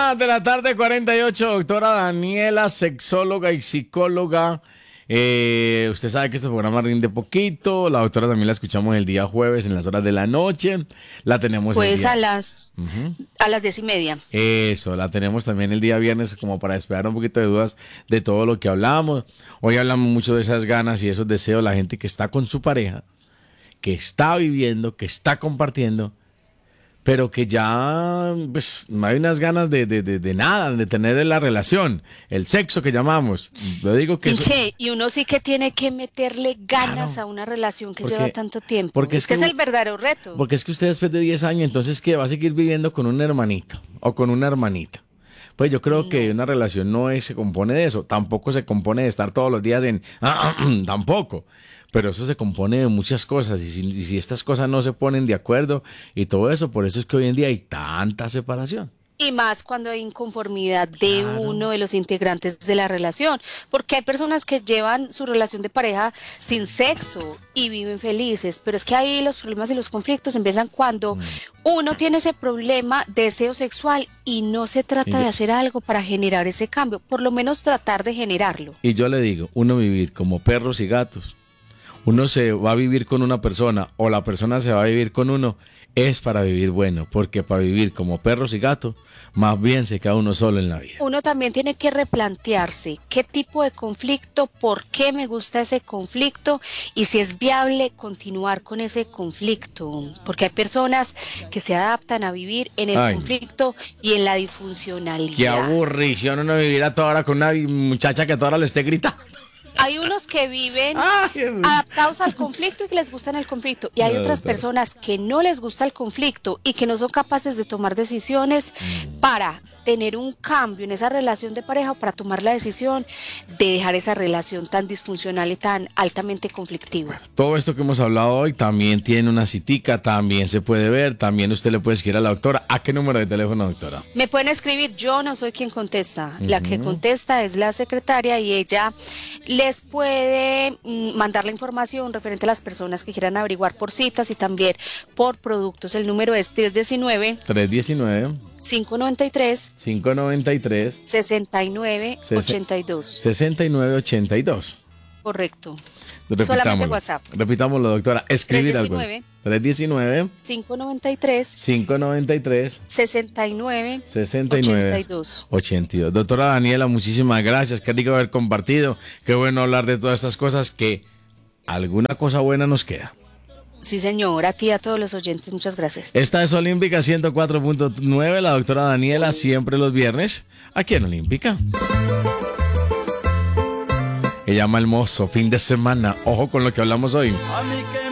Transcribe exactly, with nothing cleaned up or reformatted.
Una de la tarde, cuarenta y ocho, doctora Daniela, sexóloga y psicóloga. Eh, usted sabe que este programa rinde poquito. La doctora también la escuchamos el día jueves en las horas de la noche. La tenemos Pues el día... a las Uh-huh. a las diez y media. Eso, la tenemos también el día viernes como para despejar un poquito de dudas de todo lo que hablamos. Hoy hablamos mucho de esas ganas y esos deseos, la gente que está con su pareja, que está viviendo, que está compartiendo, pero que ya pues, no hay unas ganas de, de, de, de nada, de tener la relación, el sexo que llamamos. Yo digo que ¿Y eso, qué? Y uno sí que tiene que meterle ganas claro, a una relación que porque, lleva tanto tiempo. porque Es, es que que, es el verdadero reto. porque es que usted después de diez años, entonces, ¿qué? ¿Va a seguir viviendo con un hermanito o con una hermanita? Pues yo creo que No. una relación no es, se compone de eso, tampoco se compone de estar todos los días en... tampoco. Pero eso se compone de muchas cosas y si, y si estas cosas no se ponen de acuerdo y todo eso, por eso es que hoy en día hay tanta separación. Y más cuando hay inconformidad de Claro. uno de los integrantes de la relación, porque hay personas que llevan su relación de pareja sin sexo y viven felices, pero es que ahí los problemas y los conflictos empiezan cuando Mm. uno tiene ese problema de deseo sexual y no se Y trata yo, de hacer algo para generar ese cambio, por lo menos tratar de generarlo. y yo le digo, uno vivir como perros y gatos, uno se va a vivir con una persona o la persona se va a vivir con uno, es para vivir bueno, porque para vivir como perros y gatos, más bien se queda uno solo en la vida. Uno también tiene que replantearse qué tipo de conflicto, por qué me gusta ese conflicto y si es viable continuar con ese conflicto. Porque hay personas que se adaptan a vivir en el Ay, conflicto y en la qué disfuncionalidad. aburrición uno vivir a toda hora con una muchacha que a toda hora le esté gritando. Hay unos que viven Ay, adaptados al conflicto y que les gusta el conflicto. Y hay no, otras doctora. personas que no les gusta el conflicto y que no son capaces de tomar decisiones para tener un cambio en esa relación de pareja o para tomar la decisión de dejar esa relación tan disfuncional y tan altamente conflictiva. Todo esto que hemos hablado hoy también tiene una citica, también se puede ver, también usted le puede escribir a la doctora. ¿A qué número de teléfono, doctora? Me pueden escribir, yo no soy quien contesta, la que Ujú. contesta es la secretaria y ella les puede mm, mandar la información referente a las personas que quieran averiguar por citas y también por productos. El número es tres uno nueve, tres uno nueve, cinco nueve tres, cinco nueve tres, seis nueve ocho dos. seis nueve ocho dos. Correcto. Solamente Repitámoslo. WhatsApp. Repitámoslo, doctora. Escribir algo. tres uno nueve, tres uno nueve, cinco nueve tres, cinco nueve tres, seis nueve seis nueve ocho dos. ocho dos. Doctora Daniela, muchísimas gracias. Qué rico haber compartido. Qué bueno hablar de todas estas cosas que alguna cosa buena nos queda. Sí, señor, a ti y a todos los oyentes, muchas gracias. Esta es Olímpica ciento cuatro punto nueve, la doctora Daniela, siempre los viernes, aquí en Olímpica. Ella llama el mozo, fin de semana. Ojo con lo que hablamos hoy. A mí que